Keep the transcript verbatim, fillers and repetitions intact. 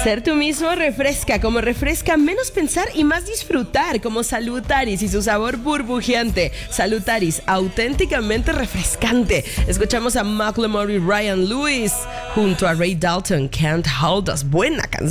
Ser tú mismo refresca, como refresca menos pensar y más disfrutar, como Salutaris y su sabor burbujeante. Salutaris, auténticamente refrescante. Escuchamos a Macklemore y Ryan Lewis junto a Ray Dalton, Can't Hold Us. Buena canción.